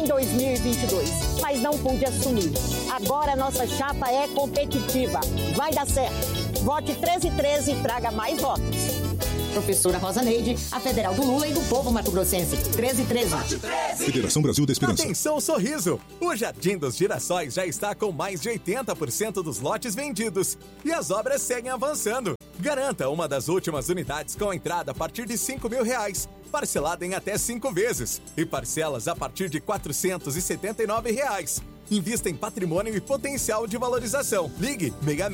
em 2022, mas não pude assumir. Agora a nossa chapa é competitiva. Vai dar certo. Vote 1313 e traga mais votos. Professora Rosa Neide, a federal do Lula e do povo mato-grossense. 1313. Federação Brasil da Esperança. Atenção, Sorriso! O Jardim dos Girassóis já está com mais de 80% dos lotes vendidos e as obras seguem avançando. Garanta uma das últimas unidades com entrada a partir de R$5.000, parcelada em até 5 vezes e parcelas a partir de R$479. Invista em patrimônio e potencial de valorização. Ligue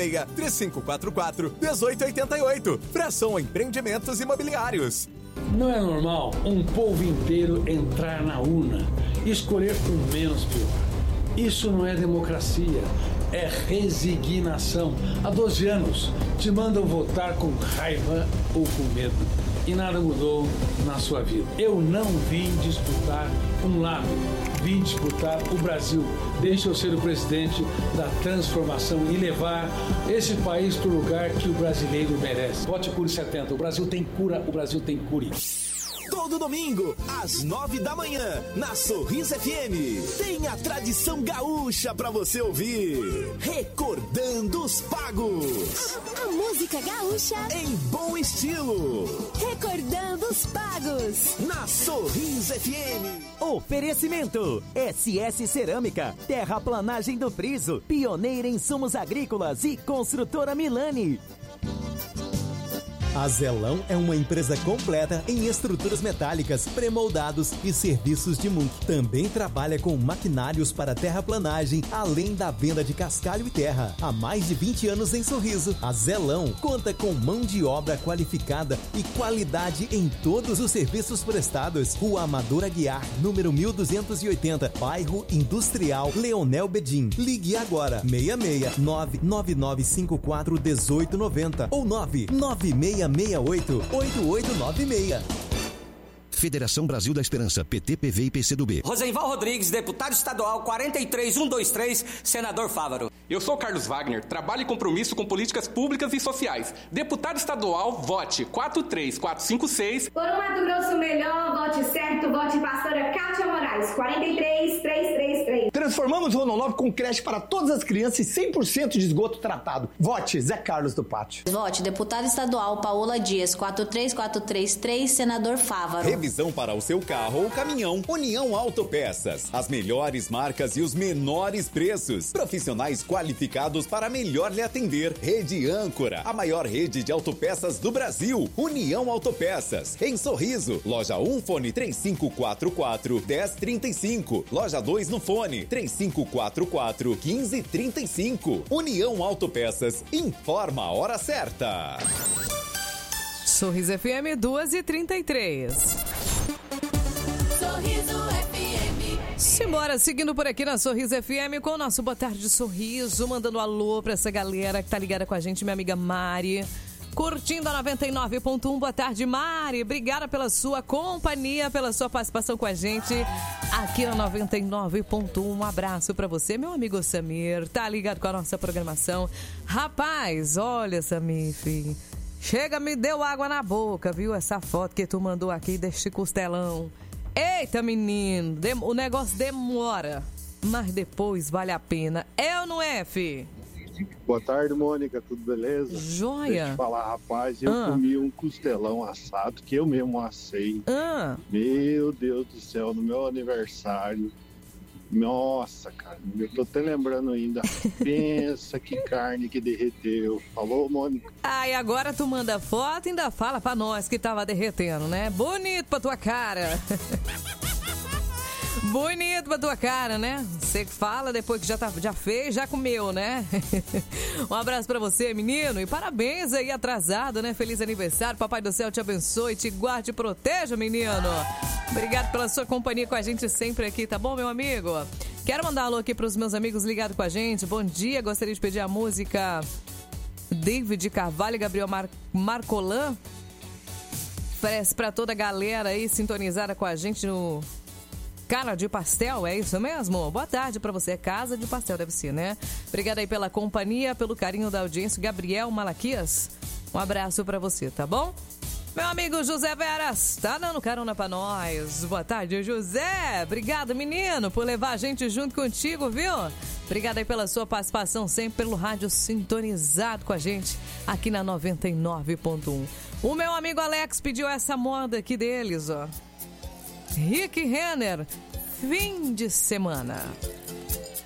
66-3544-1888. Fração Empreendimentos Imobiliários. Não é normal um povo inteiro entrar na urna e escolher por menos pior. Isso não é democracia, é resignação. Há 12 anos te mandam votar com raiva ou com medo. E nada mudou na sua vida. Eu não vim disputar um lado, vim disputar o Brasil. Deixa eu ser o presidente da transformação e levar esse país para o lugar que o brasileiro merece. Vote Cure 70. O Brasil tem cura, o Brasil tem cure. Todo domingo, às 9 da manhã, na Sorriso FM. Tem a tradição gaúcha pra você ouvir. Recordando os Pagos. A música gaúcha em bom estilo. Recordando os Pagos. Na Sorriso FM. Oferecimento: SS Cerâmica, Terraplanagem do Friso, pioneira em insumos agrícolas e construtora Milani. A Zelão é uma empresa completa em estruturas metálicas, premoldados e serviços de MUNC. Também trabalha com maquinários para terraplanagem, além da venda de cascalho e terra. Há mais de 20 anos em Sorriso, a Zelão conta com mão de obra qualificada e qualidade em todos os serviços prestados. Rua Amador Aguiar, número 1280, bairro Industrial, Leonel Bedim. Ligue agora, 669-9954-1890 ou 99668-8896. Federação Brasil da Esperança, PT, PV e PCdoB. Rosenval Rodrigues, deputado estadual 43123, senador Fávaro. Eu sou Carlos Wagner, trabalho e compromisso com políticas públicas e sociais. Deputado estadual, vote 43456. Por um Mato Grosso melhor, vote certo, vote pastora Kátia Moraes, 43333. Transformamos Rondonópolis com creche para todas as crianças e 100% de esgoto tratado. Vote Zé Carlos do Pátio. Vote deputado estadual Paola Dias, 43433, senador Fávaro. Revisão para o seu carro ou caminhão. União Autopeças. As melhores marcas e os menores preços. Profissionais qualificados para melhor lhe atender. Rede Âncora, a maior rede de autopeças do Brasil. União Autopeças. Em Sorriso, loja 1, fone 3544-1035. Loja 2 no fone 3544-1535. União Autopeças. Informa a hora certa. Sorriso FM 2h33. Sorriso FM. Simbora, seguindo por aqui na Sorriso FM com o nosso Boa Tarde Sorriso, mandando alô pra essa galera que tá ligada com a gente, minha amiga Mari, curtindo a 99.1. Boa tarde, Mari. Obrigada pela sua companhia, pela sua participação com a gente aqui na 99.1. Um abraço pra você, meu amigo Samir, tá ligado com a nossa programação. Rapaz, olha, Samir, filho, chega, me deu água na boca, viu? Essa foto que tu mandou aqui deste costelão. Eita, menino, o negócio demora, mas depois vale a pena. É ou não é, fi? Boa tarde, Mônica, tudo beleza? Joia. Deixa eu te falar, rapaz, eu comi um costelão assado que eu mesmo assei. Meu Deus do céu, no meu aniversário. Nossa, cara, eu tô até lembrando ainda. Pensa que carne que derreteu. Falou, Mônica? Ai, agora tu manda foto e ainda fala pra nós que tava derretendo, né? Bonito pra tua cara. Bonito pra tua cara, né? Você fala depois que já fez, já comeu, né? Um abraço pra você, menino. E parabéns aí, atrasado, né? Feliz aniversário. Papai do céu te abençoe, te guarde e proteja, menino. Obrigado pela sua companhia com a gente sempre aqui, tá bom, meu amigo? Quero mandar um alô aqui pros meus amigos ligados com a gente. Bom dia, gostaria de pedir a música David Carvalho e Gabriel Marcolan. Oferece pra toda a galera aí sintonizada com a gente no Cara de Pastel, é isso mesmo? Boa tarde pra você, Casa de Pastel deve ser, né? Obrigada aí pela companhia, pelo carinho da audiência. Gabriel Malaquias, um abraço pra você, tá bom? Meu amigo José Veras tá dando carona pra nós. Boa tarde, José. Obrigado, menino, por levar a gente junto contigo, viu? Obrigado aí pela sua participação, sempre pelo rádio sintonizado com a gente aqui na 99.1. O meu amigo Alex pediu essa moda aqui deles, ó. Rick Renner, fim de semana.